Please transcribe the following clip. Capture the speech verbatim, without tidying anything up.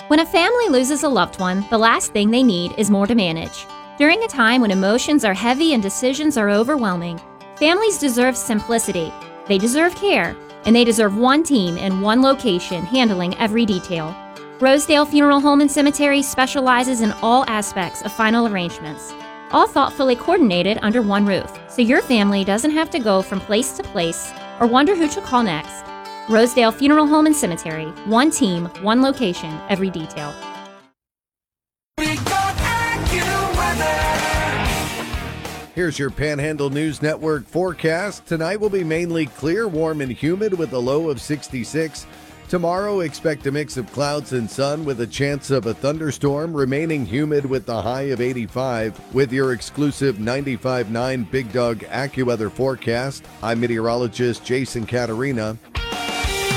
When a family loses a loved one, the last thing they need is more to manage. During a time when emotions are heavy and decisions are overwhelming, families deserve simplicity, they deserve care, and they deserve one team in one location handling every detail. Rosedale Funeral Home and Cemetery specializes in all aspects of final arrangements, all thoughtfully coordinated under one roof, so your family doesn't have to go from place to place or wonder who to call next. Rosedale Funeral Home and Cemetery, one team, one location, every detail. Here's your Panhandle News Network forecast. Tonight will be mainly clear, warm, and humid with a low of sixty-six. Tomorrow, expect a mix of clouds and sun with a chance of a thunderstorm, remaining humid with the high of eighty-five. With your exclusive ninety-five point nine Big Dog AccuWeather forecast, I'm meteorologist Jason Caterina.